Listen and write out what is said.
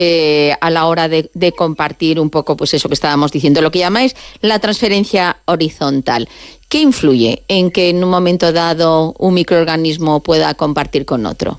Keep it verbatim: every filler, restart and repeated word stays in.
eh, a la hora de, de compartir un poco, pues eso que estábamos diciendo, lo que llamáis la transferencia horizontal. ¿Qué influye en que en un momento dado un microorganismo pueda compartir con otro?